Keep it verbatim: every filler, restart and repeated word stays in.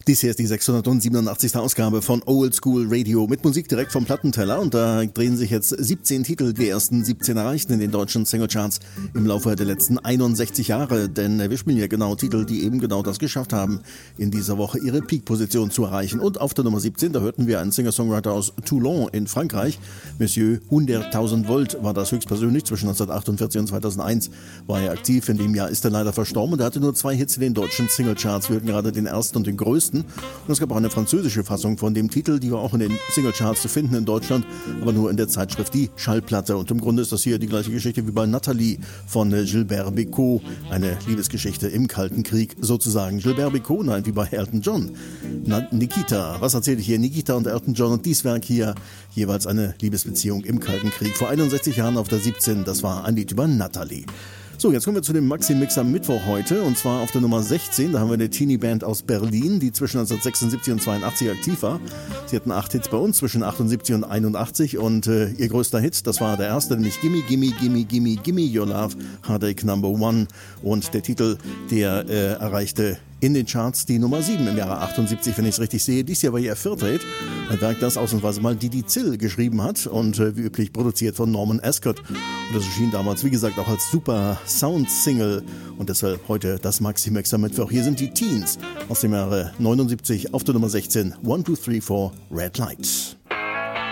Dies hier ist die sechshundertsiebenundachtzigste Ausgabe von Old School Radio mit Musik direkt vom Plattenteller und da drehen sich jetzt siebzehn Titel, die ersten siebzehn erreichten in den deutschen Singlecharts im Laufe der letzten einundsechzig Jahre, denn wir spielen ja genau Titel, die eben genau das geschafft haben, in dieser Woche ihre Peak-Position zu erreichen. Und auf der Nummer siebzehn, da hörten wir einen Singer-Songwriter aus Toulon in Frankreich, Monsieur hunderttausend Volt war das höchstpersönlich, zwischen neunzehnhundertachtundvierzig und zweitausendeins war er aktiv, in dem Jahr ist er leider verstorben und er hatte nur zwei Hits in den deutschen Singlecharts, wir hörten gerade den ersten und den größten. Und es gab auch eine französische Fassung von dem Titel, die war auch in den Singlecharts zu finden in Deutschland, aber nur in der Zeitschrift Die Schallplatte. Und im Grunde ist das hier die gleiche Geschichte wie bei Nathalie von Gilbert Bécaud, eine Liebesgeschichte im Kalten Krieg sozusagen. Gilbert Bécaud, nein, wie bei Elton John. Na, Nikita, was erzähle ich hier? Nikita und Elton John und dies Werk hier, jeweils eine Liebesbeziehung im Kalten Krieg. Vor einundsechzig Jahren auf der siebzehn, das war ein Lied über Nathalie. So, jetzt kommen wir zu dem Maxi-Mix am Mittwoch heute und zwar auf der Nummer sechzehn, da haben wir eine Teenie-Band aus Berlin, die zwischen neunzehnhundertsechsundsiebzig und zweiundachtzig aktiv war. Sie hatten acht Hits bei uns zwischen achtundsiebzig und einundachtzig und äh, ihr größter Hit, das war der erste, nämlich Gimme, Gimme, Gimme, Gimme, Gimme Your Love, Heartache Number One und der Titel, der äh, erreichte in den Charts die Nummer sieben im Jahre achtundsiebzig, wenn ich es richtig sehe. Dies Jahr war ihr vierter Hit. Ein Werk, das ausnahmsweise mal Didi Zill geschrieben hat und äh, wie üblich produziert von Norman Ascot. Und das erschien damals, wie gesagt, auch als super Sound-Single und deshalb heute das Maxi-Max am Mittwoch. Hier sind die Teens aus dem Jahre neunundsiebzig auf der Nummer sechzehn. one, two, three, four, Red Light.